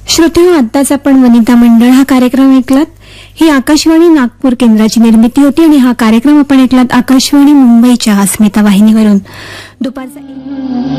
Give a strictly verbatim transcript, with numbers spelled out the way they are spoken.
श्रोतेहो, आत्ताच आपण वनिता मंडळ हा कार्यक्रम ऐकलात. ही आकाशवाणी नागपूर केंद्राची निर्मिती होती आणि हा कार्यक्रम आपण ऐकलात आकाशवाणी मुंबईच्या अस्मिता वाहिनीवरून. दुपारचा